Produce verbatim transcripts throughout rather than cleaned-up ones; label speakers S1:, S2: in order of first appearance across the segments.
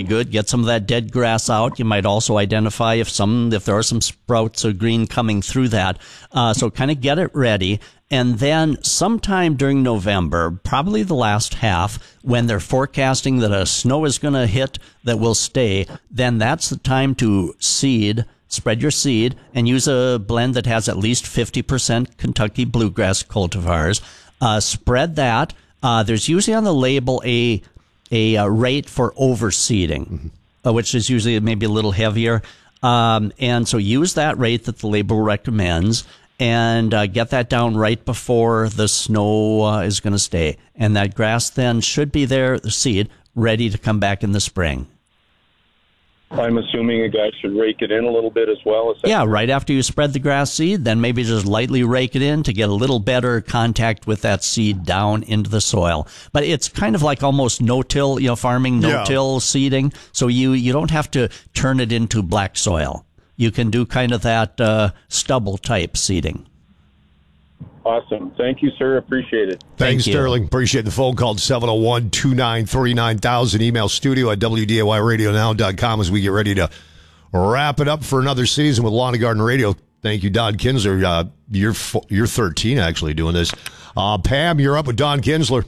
S1: good. Get some of that dead grass out. You might also identify if some, if there are some sprouts of green coming through that. Uh, so kind of get it ready. And then sometime during November, probably the last half, when they're forecasting that a snow is going to hit that will stay, then that's the time to seed, spread your seed, and use a blend that has at least fifty percent Kentucky bluegrass cultivars. Uh, spread that. Uh, there's usually on the label a a, uh rate for overseeding, mm-hmm. uh, which is usually maybe a little heavier. Um, and so use that rate that the label recommends. And uh, get that down right before the snow uh, is going to stay. And that grass then should be there, the seed, ready to come back in the spring.
S2: I'm assuming a guy should rake it in a little bit as well. Is that
S1: yeah, right after you spread the grass seed, then maybe just lightly rake it in to get a little better contact with that seed down into the soil. But it's kind of like almost no-till, you know, farming, no-till yeah. seeding. So you, you don't have to turn it into black soil. You can do kind of that uh, stubble-type seeding.
S2: Awesome. Thank you, sir. Appreciate it.
S3: Thanks,
S1: Thank
S3: Sterling. Appreciate the phone call. seven oh one, two nine three, nine thousand. Email studio at W D A Y radio now dot com as we get ready to wrap it up for another season with Lawn and Garden Radio. Thank you, Don Kinsler. Uh, you're, you're thirteen, actually, doing this. Uh, Pam, you're up with Don Kinsler.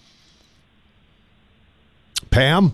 S3: Pam?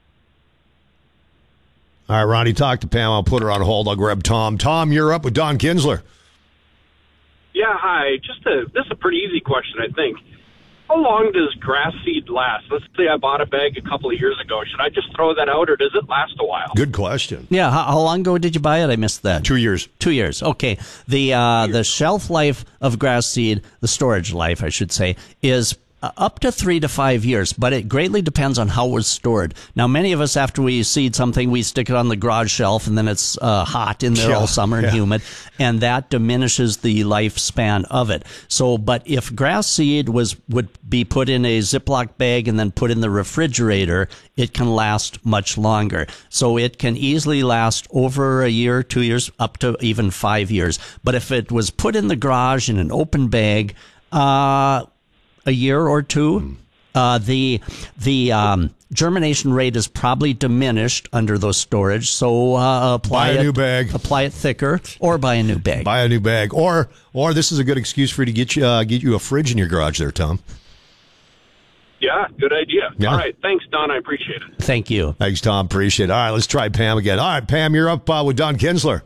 S3: All right, Ronnie, talk to Pam. I'll put her on hold. I'll grab Tom. Tom, you're up with Don Kinsler.
S4: Yeah, hi. Just a this is a pretty easy question, I think. How long does grass seed last? Let's say I bought a bag a couple of years ago. Should I just throw that out, or does it last a while?
S3: Good question.
S1: Yeah, how, how long ago did you buy it? I missed that.
S3: Two years.
S1: Two years. Okay. The uh, the shelf life of grass seed, the storage life, I should say, is Uh, up to three to five years, but it greatly depends on how it was stored. Now, many of us, after we seed something, we stick it on the garage shelf, and then it's uh, hot in there
S3: yeah,
S1: all summer and
S3: yeah.
S1: humid, and that diminishes the lifespan of it. So, but if grass seed was would be put in a Ziploc bag and then put in the refrigerator, it can last much longer. So it can easily last over a year, two years, up to even five years. But if it was put in the garage in an open bag, uh, a year or two, mm. uh, the the um, germination rate is probably diminished under those storage. So uh, apply
S3: buy a
S1: it,
S3: new bag,
S1: apply it thicker, or buy a new bag.
S3: Buy a new bag, or or this is a good excuse for you to get you uh, get you a fridge in your garage, there, Tom.
S4: Yeah, good idea.
S3: Yeah.
S4: All right, thanks, Don. I appreciate it.
S1: Thank you.
S3: Thanks, Tom. Appreciate it. All right, let's try Pam again. All right, Pam, you're up uh, with Don Kinsler.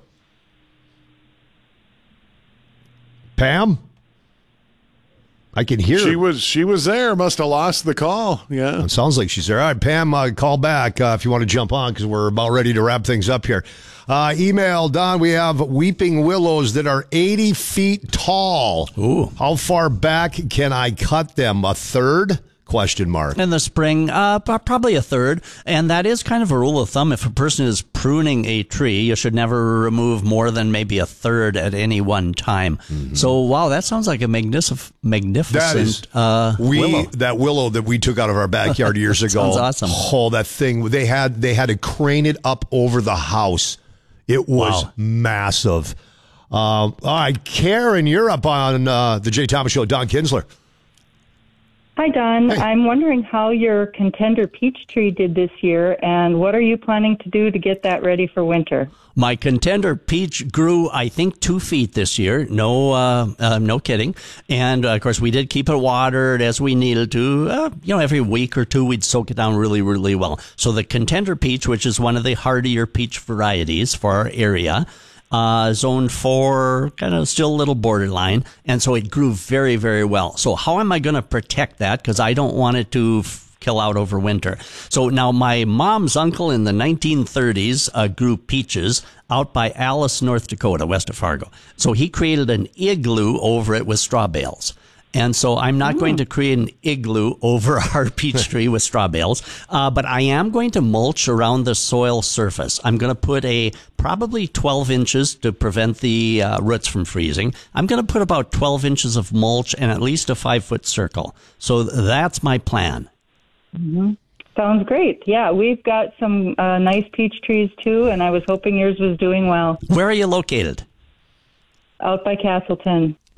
S3: Pam. I can hear
S5: she
S3: her.
S5: was she was there. Must have lost the call. Yeah,
S3: it sounds like she's there. All right, Pam, uh, call back uh, if you want to jump on because we're about ready to wrap things up here. Uh, email Don. We have weeping willows that are eighty feet tall.
S1: Ooh,
S3: how far back can I cut them? A third? Question mark.
S1: In the spring, uh, probably a third. And that is kind of a rule of thumb. If a person is pruning a tree, you should never remove more than maybe a third at any one time. Mm-hmm. So, wow, that sounds like a magnific- magnificent
S3: that is,
S1: uh,
S3: we,
S1: willow.
S3: That willow that we took out of our backyard years ago.
S1: Sounds awesome.
S3: Oh, that thing. They had, they had to crane it up over the house. It was
S1: wow.
S3: massive. Uh, all right, Karen, you're up on uh, the Jay Thomas Show. Don Kinsler.
S6: Hi, Don.
S3: Hey.
S6: I'm wondering how your contender peach tree did this year, and what are you planning to do to get that ready for winter?
S1: My contender peach grew, I think, two feet this year. No, uh, uh, no kidding. And uh, of course, we did keep it watered as we needed to. Uh, you know, every week or two, we'd soak it down really, really well. So the contender peach, which is one of the hardier peach varieties for our area, Uh, zone four, kind of still a little borderline. And so it grew very, very well. So how am I going to protect that? Because I don't want it to f- kill out over winter. So now my mom's uncle in the nineteen thirties uh, grew peaches out by Alice, North Dakota, west of Fargo. So he created an igloo over it with straw bales. And so I'm not Ooh. going to create an igloo over our peach tree with straw bales, uh, but I am going to mulch around the soil surface. I'm going to put a probably twelve inches to prevent the uh, roots from freezing. I'm going to put about twelve inches of mulch and at least a five-foot circle. So that's my plan.
S6: Mm-hmm. Sounds great. Yeah, we've got some uh, nice peach trees, too, and I was hoping yours was doing well.
S1: Where are you located?
S6: Out by Castleton.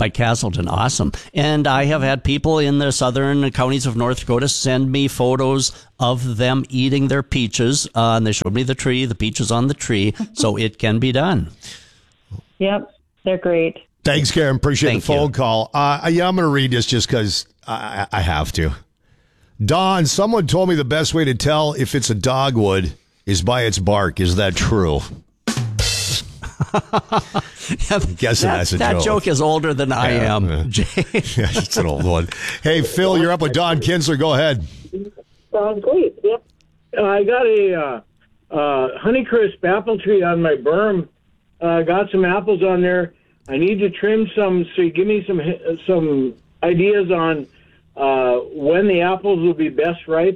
S1: by Castleton. Awesome. And I have had people in the southern counties of North Dakota send me photos of them eating their peaches. Uh, and they showed me the tree, the peaches on the tree. So it can be done.
S6: Yep, they're great.
S3: Thanks, Karen. Appreciate
S1: Thank
S3: the phone
S1: you.
S3: call. Uh, yeah, I'm going to read this just because I, I have to. Don, someone told me the best way to tell if it's a dogwood is by its bark. Is that true? I'm guessing
S1: that,
S3: that's a
S1: that
S3: joke.
S1: joke is older than I
S3: Yeah,
S1: am.
S3: yeah.
S1: Jay.
S3: Yeah, it's an old one. Hey, Phil, you're up with Don Kinsler. Go ahead.
S7: Sounds great. Yep. Uh, I got a uh, uh, Honeycrisp apple tree on my berm. Uh, got some apples on there. I need to trim some. So give me some some ideas on uh, when the apples will be best ripe,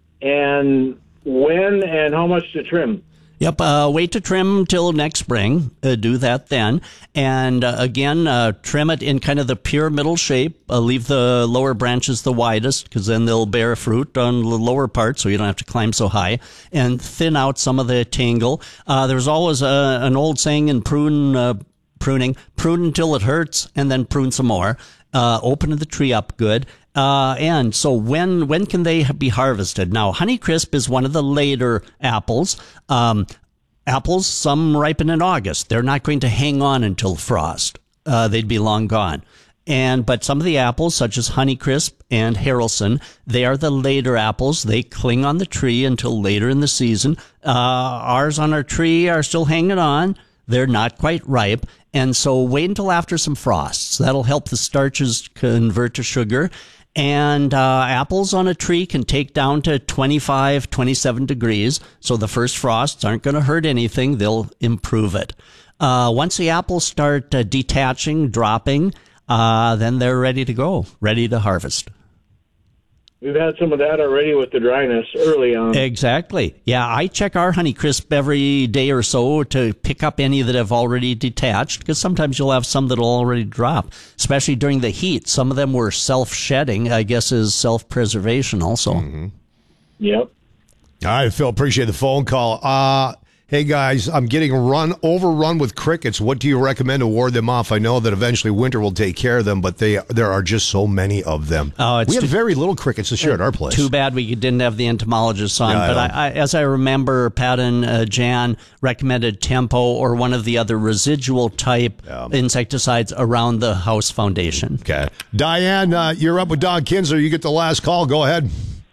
S7: and when and how much to trim.
S1: Yep, uh, wait to trim till next spring. Uh, do that then. And uh, again, uh, trim it in kind of the pure middle shape. Uh, leave the lower branches the widest because then they'll bear fruit on the lower part so you don't have to climb so high. And thin out some of the tangle. Uh, there's always a, an old saying in prune uh, pruning, prune until it hurts and then prune some more. Uh, open the tree up good. Uh, and so when, when can they be harvested? Now, Honeycrisp is one of the later apples. Um, apples, some ripen in August. They're not going to hang on until frost. Uh, they'd be long gone. And, but some of the apples, such as Honeycrisp and Haralson, they are the later apples. They cling on the tree until later in the season. Uh, ours on our tree are still hanging on. They're not quite ripe. And so wait until after some frosts. That'll help the starches convert to sugar. And uh, apples on a tree can take down to twenty-five, twenty-seven degrees. So the first frosts aren't going to hurt anything. They'll improve it. Uh, once the apples start uh, detaching, dropping, uh, then they're ready to go, ready to harvest.
S7: We've had some of that already with the dryness early on.
S1: Exactly. Yeah, I check our Honeycrisp every day or so to pick up any that have already detached, because sometimes you'll have some that'll already drop, especially during the heat. Some of them were self-shedding, I guess is self-preservation also.
S3: Mm-hmm.
S7: Yep.
S3: All right, Phil, appreciate the phone call. Uh, hey, guys, I'm getting run overrun with crickets. What do you recommend to ward them off? I know that eventually winter will take care of them, but they there are just so many of them.
S1: Oh, it's
S3: we have
S1: too,
S3: very little crickets this year at our place.
S1: Too bad we didn't have the entomologists on.
S3: Yeah, I
S1: but
S3: know.
S1: I, I, as I remember, Pat and uh, Jan recommended Tempo or one of the other residual type
S3: Yeah.
S1: insecticides around the house foundation.
S3: Okay. Diane, uh, you're up with Don Kinsler. You get the last call. Go ahead.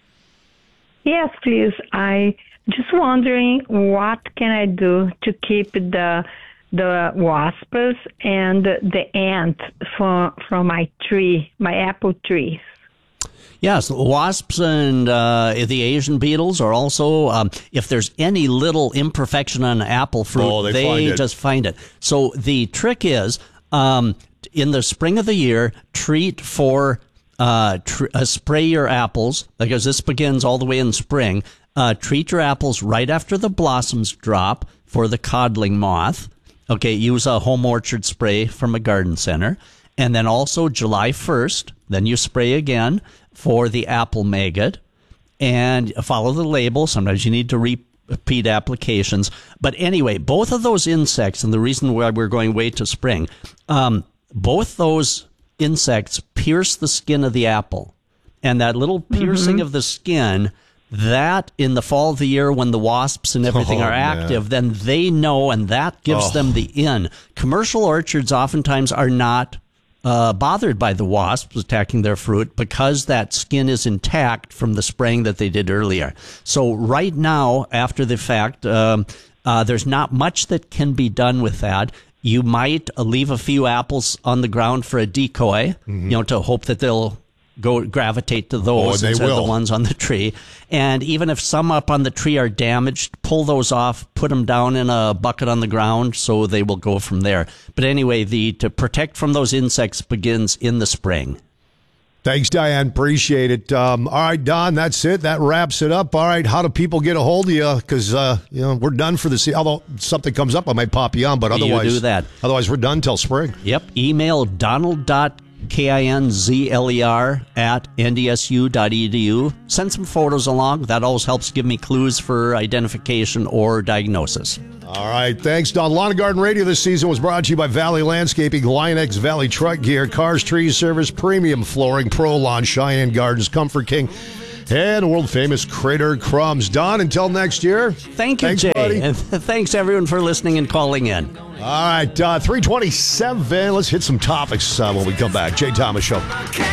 S6: Yes, please. I just wondering what can I do to keep the the wasps and the ants from from my tree, my apple trees.
S1: Yes, wasps and uh, the Asian beetles are also, um, if there's any little imperfection on apple fruit,
S3: Oh, they find it.
S1: just find it. So the trick is, um, in the spring of the year, treat for, uh, tr- uh, spray your apples, because this begins all the way in spring. Uh, treat your apples right after the blossoms drop for the codling moth. Okay, use a home orchard spray from a garden center. And then also July first, then you spray again for the apple maggot. And follow the label. Sometimes you need to repeat applications. But anyway, both of those insects, and the reason why we're going way to spring, um, both those insects pierce the skin of the apple. And that little piercing
S3: Mm-hmm.
S1: of the skin, that in the fall of the year when the wasps and everything
S3: Oh,
S1: are
S3: man.
S1: active, then they know, and that gives
S3: Oh.
S1: them the in. Commercial orchards oftentimes are not uh, bothered by the wasps attacking their fruit because that skin is intact from the spraying that they did earlier. So right now, after the fact, um, uh, there's not much that can be done with that. You might uh, leave a few apples on the ground for a decoy,
S3: Mm-hmm.
S1: you know, to hope that they'll go gravitate to those
S3: Oh, they
S1: instead of
S3: will.
S1: the ones on the tree. And even if some up on the tree are damaged, pull those off, put them down in a bucket on the ground so they will go from there. But anyway, the to protect from those insects begins in the spring.
S3: Thanks, Diane. Appreciate it. Um, all right, Don, that's it. That wraps it up. All right, how do people get a hold of you? Because uh, you know we're done for the season. Although something comes up, I might pop you on. But
S1: You
S3: otherwise,
S1: do that.
S3: Otherwise, we're done till spring.
S1: Yep. Email Donald dot K I N Z L E R, at N D S U dot E D U. Send some photos along. That always helps give me clues for identification or diagnosis.
S3: All right, thanks, Don. Lawn and Garden Radio this season was brought to you by Valley Landscaping, Linex Valley Truck Gear, Cars, Trees Service, Premium Flooring, Pro Lawn, Cheyenne Gardens, Comfort King, and world-famous Crater Crumbs. Don, until next year.
S1: Thank you,
S3: thanks,
S1: Jay.
S3: buddy.
S1: And thanks, everyone, for listening and calling in.
S3: All right, uh, three twenty-seven. Let's hit some topics uh, when we come back. Jay Thomas Show.